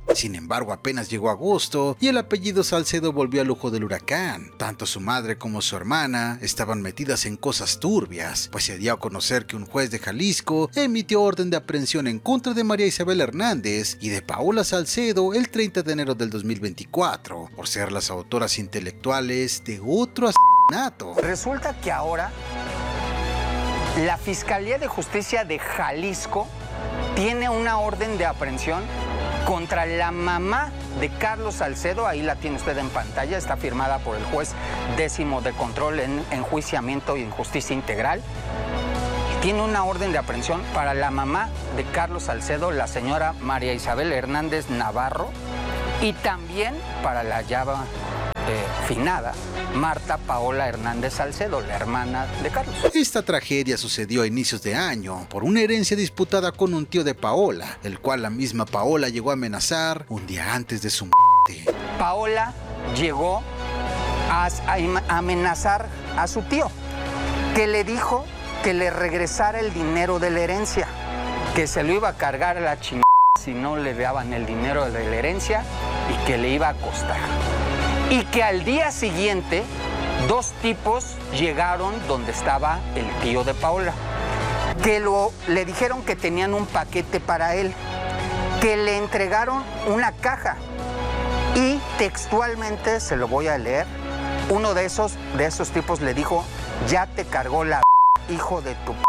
Sin embargo, apenas llegó agosto y el apellido Salcedo volvió al ojo del huracán. Tanto su madre como su hermana estaban metidas en cosas turbias, pues se dio a conocer que un juez de Jalisco emitió orden de aprehensión en contra de María Isabel Hernández y de Paola Salcedo el 30 de enero del 2024, por ser las autoras intelectuales de otro asesinato. Resulta que ahora la Fiscalía de Justicia de Jalisco tiene una orden de aprehensión contra la mamá de Carlos Salcedo. Ahí la tiene usted en pantalla, está firmada por el juez 10º de control en enjuiciamiento y en justicia integral. Tiene una orden de aprehensión para la mamá de Carlos Salcedo, la señora María Isabel Hernández Navarro, y también para la ya finada Marta Paola Hernández Salcedo, la hermana de Carlos. Esta tragedia sucedió a inicios de año por una herencia disputada con un tío de Paola, el cual la misma Paola llegó a amenazar un día antes de su muerte. Paola llegó a amenazar a su tío, que le dijo que le regresara el dinero de la herencia, que se lo iba a cargar a la chingada si no le daban el dinero de la herencia y que le iba a costar. Y que al día siguiente, dos tipos llegaron donde estaba el tío de Paola, que le dijeron que tenían un paquete para él, que le entregaron una caja y textualmente, se lo voy a leer, uno de esos tipos le dijo: ya te cargó la hijo de tu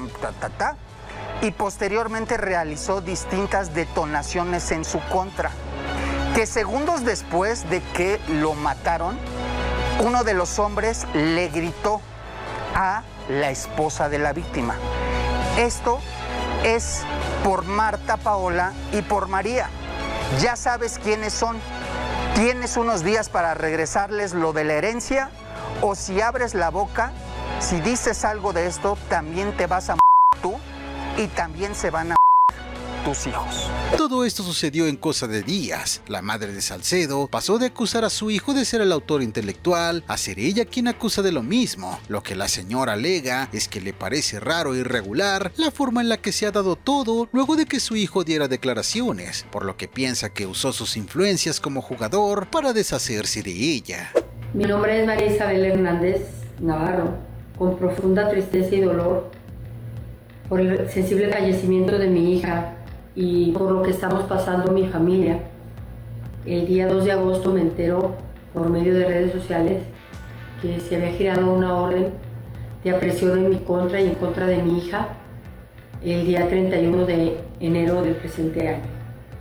y posteriormente realizó distintas detonaciones en su contra. Que segundos después de que lo mataron, uno de los hombres le gritó a la esposa de la víctima. Esto es por Marta Paola y por María. Ya sabes quiénes son. Tienes unos días para regresarles lo de la herencia, o si abres la boca, si dices algo de esto, también te vas a tú y también se van a tus hijos. Todo esto sucedió en cosa de días. La madre de Salcedo pasó de acusar a su hijo de ser el autor intelectual a ser ella quien acusa de lo mismo. Lo que la señora alega es que le parece raro e irregular la forma en la que se ha dado todo luego de que su hijo diera declaraciones, por lo que piensa que usó sus influencias como jugador para deshacerse de ella. Mi nombre es María Isabel Hernández Navarro, con profunda tristeza y dolor por el sensible fallecimiento de mi hija y por lo que estamos pasando mi familia. El día 2 de agosto me entero por medio de redes sociales que se había girado una orden de aprehensión en mi contra y en contra de mi hija el día 31 de enero del presente año.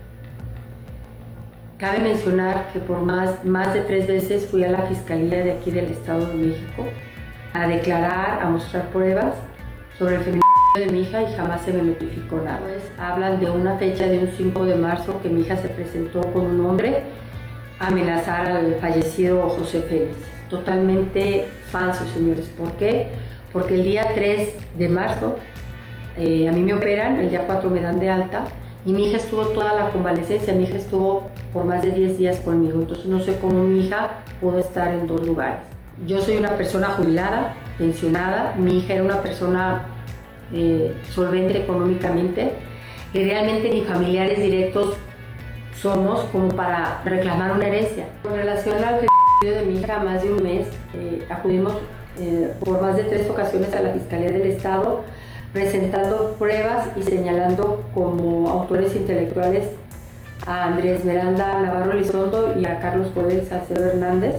Cabe mencionar que por más de 3 veces fui a la Fiscalía de aquí del Estado de México a declarar, a mostrar pruebas sobre el feminicidio de mi hija y jamás se me notificó nada. Hablan de una fecha de un 5 de marzo que mi hija se presentó con un hombre a amenazar al fallecido José Félix. Totalmente falso, señores. ¿Por qué? Porque el día 3 de marzo a mí me operan, el día 4 me dan de alta y mi hija estuvo toda la convalecencia. Mi hija estuvo por más de 10 días conmigo, entonces no sé cómo mi hija pudo estar en 2 lugares. Yo soy una persona jubilada, pensionada, mi hija era una persona solvente económicamente y realmente ni familiares directos somos como para reclamar una herencia. Con relación al feminicidio de mi hija, más de un mes acudimos por más de 3 ocasiones a la Fiscalía del Estado presentando pruebas y señalando como autores intelectuales a Andrés Miranda Navarro Elizondo y a Carlos Joel Salcedo Hernández,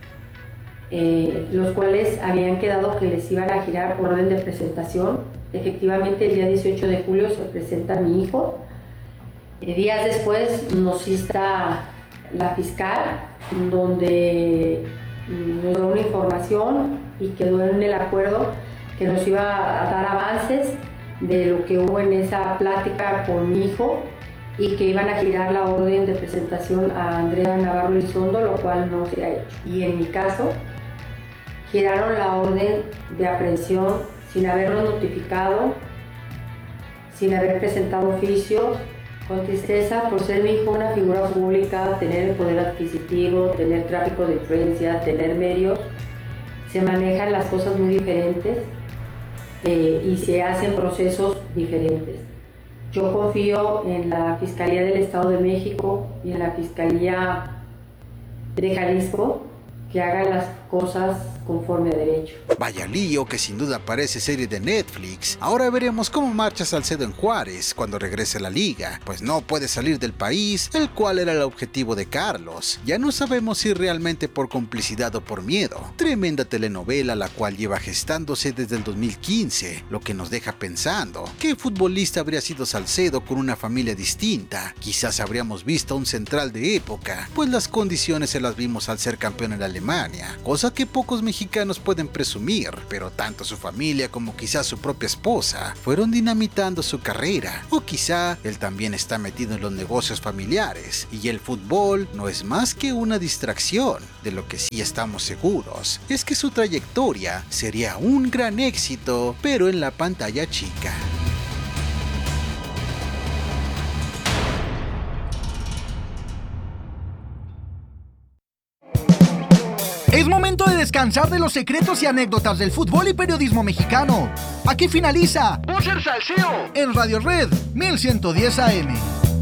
los cuales habían quedado que les iban a girar orden de presentación. Efectivamente, el día 18 de julio se presenta mi hijo. Días después nos insta la fiscal, donde nos dio una información y quedó en el acuerdo que nos iba a dar avances de lo que hubo en esa plática con mi hijo y que iban a girar la orden de presentación a Andrea Navarro Elizondo, lo cual no se ha hecho. Y en mi caso, giraron la orden de aprehensión sin habernos notificado, sin haber presentado oficios, con tristeza por ser mi hijo una figura pública, tener el poder adquisitivo, tener tráfico de influencia, tener medios. Se manejan las cosas muy diferentes y se hacen procesos diferentes. Yo confío en la Fiscalía del Estado de México y en la Fiscalía de Jalisco que hagan las cosas conforme a derecho. Vaya lío que sin duda parece serie de Netflix. Ahora veremos cómo marcha Salcedo en Juárez cuando regrese a la liga, pues no puede salir del país, el cual era el objetivo de Carlos. Ya no sabemos si realmente por complicidad o por miedo. Tremenda telenovela la cual lleva gestándose desde el 2015, lo que nos deja pensando, ¿qué futbolista habría sido Salcedo con una familia distinta? Quizás habríamos visto a un central de época, pues las condiciones se las vimos al ser campeón en Alemania, cosa que pocos mexicanos pueden presumir, pero tanto su familia como quizás su propia esposa fueron dinamitando su carrera, o quizá él también está metido en los negocios familiares y el fútbol no es más que una distracción. De lo que sí estamos seguros es que su trayectoria sería un gran éxito, pero en la pantalla chica. Es momento de descansar de los secretos y anécdotas del fútbol y periodismo mexicano. Aquí finaliza Voz del Salseo en Radio Red 1110 AM.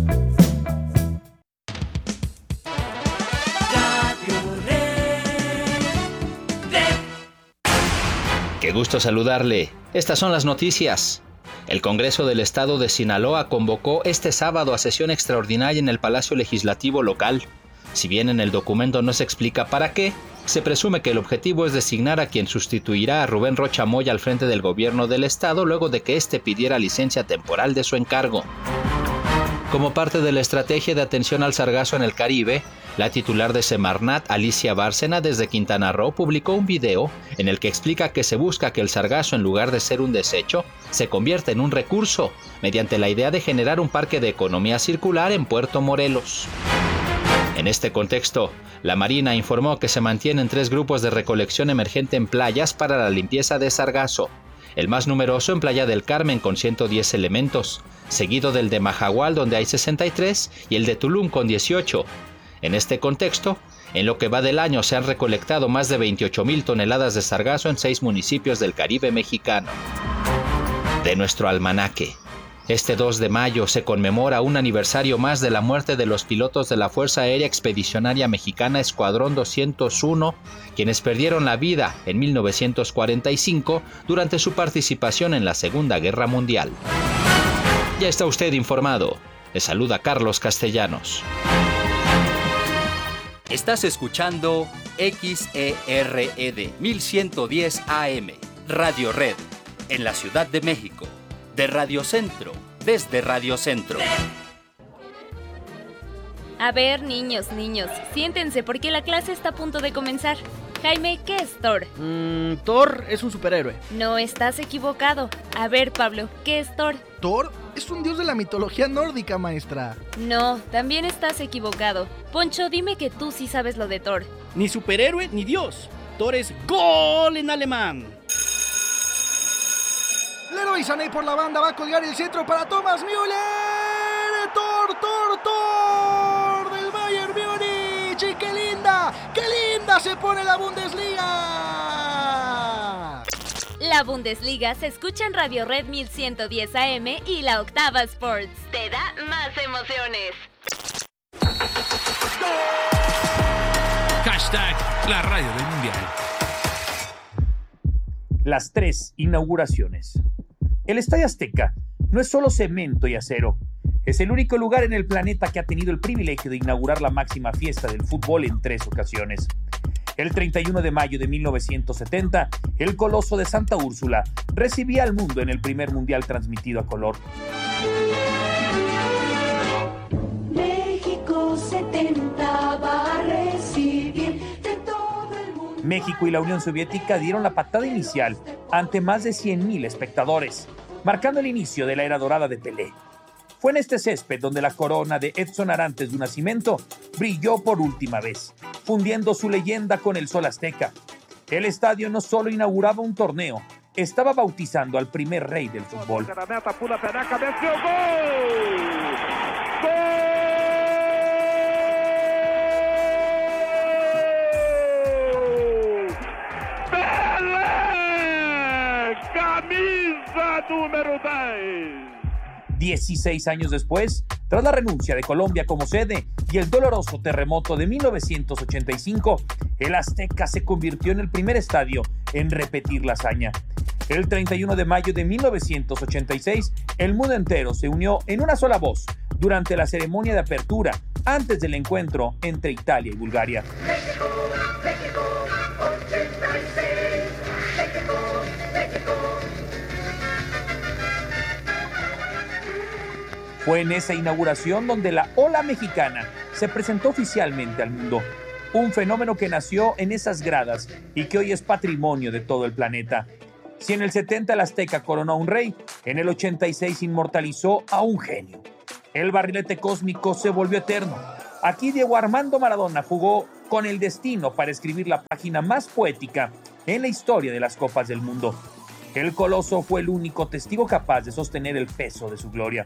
Qué gusto saludarle. Estas son las noticias. El Congreso del Estado de Sinaloa convocó este sábado a sesión extraordinaria en el Palacio Legislativo local. Si bien en el documento no se explica para qué, se presume que el objetivo es designar a quien sustituirá a Rubén Rocha Moya al frente del gobierno del estado luego de que éste pidiera licencia temporal de su encargo. Como parte de la estrategia de atención al sargazo en el Caribe, la titular de Semarnat, Alicia Bárcena, desde Quintana Roo, publicó un video en el que explica que se busca que el sargazo, en lugar de ser un desecho, se convierta en un recurso, mediante la idea de generar un parque de economía circular en Puerto Morelos. En este contexto, la Marina informó que se mantienen 3 grupos de recolección emergente en playas para la limpieza de sargazo, el más numeroso en Playa del Carmen con 110 elementos, seguido del de Majahual donde hay 63 y el de Tulum con 18. En este contexto, en lo que va del año se han recolectado más de 28,000 toneladas de sargazo en 6 municipios del Caribe mexicano. De nuestro almanaque. Este 2 de mayo se conmemora un aniversario más de la muerte de los pilotos de la Fuerza Aérea Expedicionaria Mexicana Escuadrón 201, quienes perdieron la vida en 1945 durante su participación en la Segunda Guerra Mundial. Ya está usted informado. Le saluda Carlos Castellanos. Estás escuchando XERED 1110 AM, Radio Red, en la Ciudad de México. De Radio Centro, desde Radio Centro. A ver, niños, siéntense porque la clase está a punto de comenzar. Jaime, ¿qué es Thor? Thor es un superhéroe. No, estás equivocado. A ver, Pablo, ¿qué es Thor? Thor es un dios de la mitología nórdica, maestra. No, también estás equivocado. Poncho, dime que tú sí sabes lo de Thor. Ni superhéroe ni dios. Thor es gol en alemán. Leroy Sané por la banda va a colgar el centro para Thomas Müller. Thor del Bayern Múnich. Y qué linda se pone la Bundesliga. La Bundesliga se escucha en Radio Red 1110 AM y la Octava Sports. Te da más emociones. Hashtag la radio del mundial. Las 3 inauguraciones. El Estadio Azteca no es solo cemento y acero. Es el único lugar en el planeta que ha tenido el privilegio de inaugurar la máxima fiesta del fútbol en 3 ocasiones. El 31 de mayo de 1970, el Coloso de Santa Úrsula recibía al mundo en el primer mundial transmitido a color. México 70 va a recibir de todo el mundo. México y la Unión Soviética dieron la patada inicial ante más de 100,000 espectadores, marcando el inicio de la era dorada de Pelé. Fue en este césped donde la corona de Edson Arantes do Nascimento brilló por última vez, fundiendo su leyenda con el sol azteca. El estadio no solo inauguraba un torneo, estaba bautizando al primer rey del fútbol. Camisa número 10. 16 años después, tras la renuncia de Colombia como sede y el doloroso terremoto de 1985, el Azteca se convirtió en el primer estadio en repetir la hazaña. El 31 de mayo de 1986, el mundo entero se unió en una sola voz durante la ceremonia de apertura antes del encuentro entre Italia y Bulgaria. México, México, 86, México, México. Fue en esa inauguración donde la ola mexicana se presentó oficialmente al mundo. Un fenómeno que nació en esas gradas y que hoy es patrimonio de todo el planeta. Si en el 70 el Azteca coronó a un rey, en el 86 inmortalizó a un genio. El barrilete cósmico se volvió eterno. Aquí Diego Armando Maradona jugó con el destino para escribir la página más poética en la historia de las Copas del Mundo. El Coloso fue el único testigo capaz de sostener el peso de su gloria.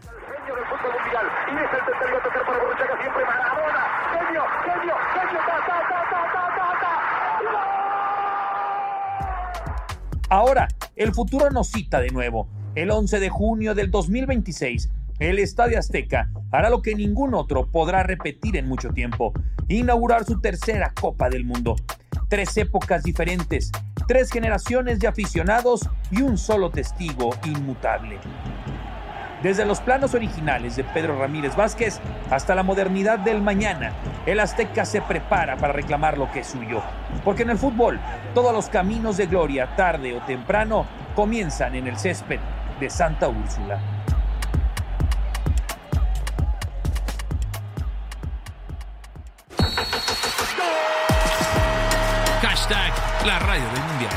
Ahora, el futuro nos cita de nuevo. El 11 de junio del 2026, el Estadio Azteca hará lo que ningún otro podrá repetir en mucho tiempo: inaugurar su tercera Copa del Mundo. 3 épocas diferentes, 3 generaciones de aficionados y un solo testigo inmutable. Desde los planos originales de Pedro Ramírez Vázquez hasta la modernidad del mañana, el Azteca se prepara para reclamar lo que es suyo. Porque en el fútbol, todos los caminos de gloria, tarde o temprano, comienzan en el césped de Santa Úrsula. Hashtag la radio del mundial.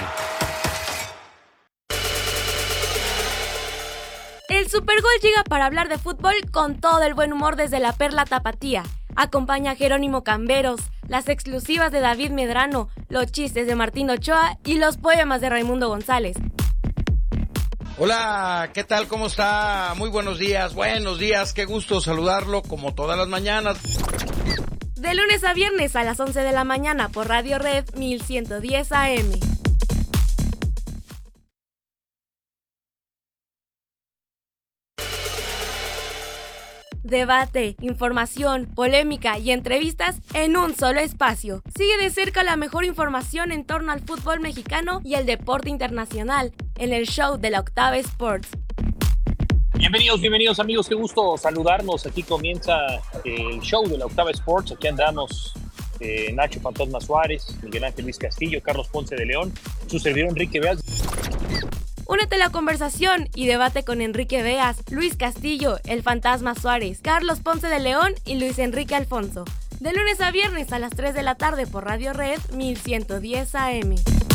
El Supergol llega para hablar de fútbol con todo el buen humor desde la Perla Tapatía. Acompaña a Jerónimo Camberos, las exclusivas de David Medrano, los chistes de Martín Ochoa y los poemas de Raimundo González. Hola, ¿qué tal? ¿Cómo está? Muy buenos días, qué gusto saludarlo como todas las mañanas. De lunes a viernes a las 11 de la mañana por Radio Red 1110 AM. Debate, información, polémica y entrevistas en un solo espacio. Sigue de cerca la mejor información en torno al fútbol mexicano y el deporte internacional en el show de la Octava Sports. Bienvenidos amigos, qué gusto saludarnos. Aquí comienza el show de la Octava Sports. Aquí andamos Nacho Fantasma Suárez, Miguel Ángel Luis Castillo, Carlos Ponce de León, su servidor Enrique Beas. Únete a la conversación y debate con Enrique Beas, Luis Castillo, el Fantasma Suárez, Carlos Ponce de León y Luis Enrique Alfonso. De lunes a viernes a las 3 de la tarde por Radio Red 1110 AM.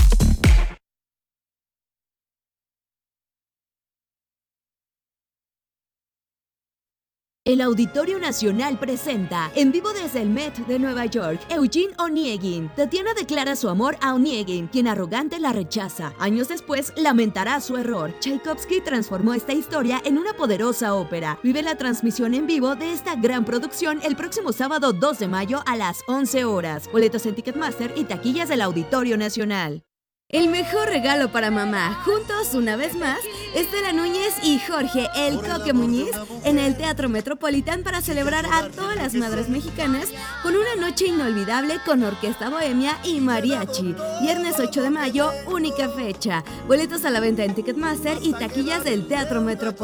El Auditorio Nacional presenta, en vivo desde el Met de Nueva York, Eugene Onegin. Tatiana declara su amor a Onegin, quien arrogante la rechaza. Años después, lamentará su error. Tchaikovsky transformó esta historia en una poderosa ópera. Vive la transmisión en vivo de esta gran producción el próximo sábado 2 de mayo a las 11 horas. Boletos en Ticketmaster y taquillas del Auditorio Nacional. El mejor regalo para mamá, juntos una vez más, Estela Núñez y Jorge El Coque Muñiz en el Teatro Metropolitán para celebrar a todas las madres mexicanas con una noche inolvidable con orquesta bohemia y mariachi. Viernes 8 de mayo, única fecha. Boletos a la venta en Ticketmaster y taquillas del Teatro Metropolitán.